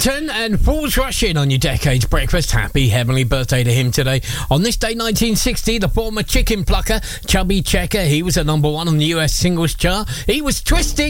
Wellington and Fools Rush In on your Decades Breakfast. Happy heavenly birthday to him today. On this day, 1960, the former chicken plucker, Chubby Checker, he was at number 1 on the US singles chart. He was twisting